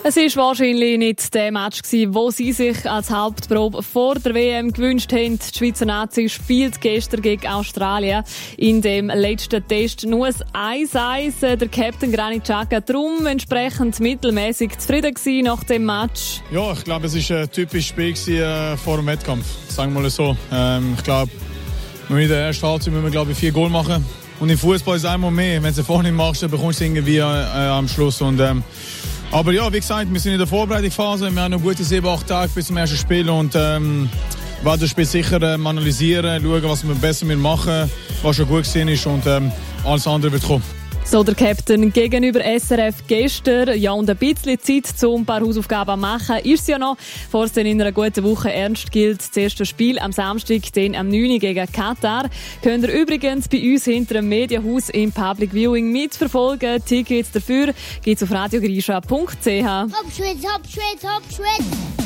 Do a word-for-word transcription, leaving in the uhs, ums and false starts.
Es war wahrscheinlich nicht der Match gewesen, den sie sich als Hauptprobe vor der W M gewünscht haben. Die Schweizer Nazi spielt gestern gegen Australien in dem letzten Test nur ein eins eins. Der Captain Granit Xhaka darum entsprechend mittelmäßig zufrieden gewesen nach dem Match. Ja, ich glaube, es war ein typisches Spiel gewesen, äh, vor dem Wettkampf. Sagen wir mal so. Ähm, ich glaube, in der ersten Halbzeit müssen wir, glaube ich, vier Goal machen. Und im Fußball ist es einmal mehr. Wenn du es vorne machst, dann bekommst du es irgendwie äh, am Schluss. Und, ähm, aber ja, wie gesagt, wir sind in der Vorbereitungsphase. Wir haben noch gute sieben, acht Tage bis zum ersten Spiel. Und ähm, werden das Spiel sicher ähm, analysieren, schauen, was wir besser machen, was schon gut gesehen ist. Und ähm, alles andere wird kommen. So der Captain gegenüber S R F gestern. Ja, und ein bisschen Zeit, um ein paar Hausaufgaben zu machen, ist es ja noch. Bevor es dann in einer guten Woche ernst gilt, das erste Spiel am Samstag, dann am neun gegen Katar. Könnt ihr übrigens bei uns hinter dem Medienhaus im Public Viewing mitverfolgen. Tickets dafür gibt's auf radiogrisha punkt c h. Hopp, Schweiz, hopp, Schweiz, hopp, Schweiz.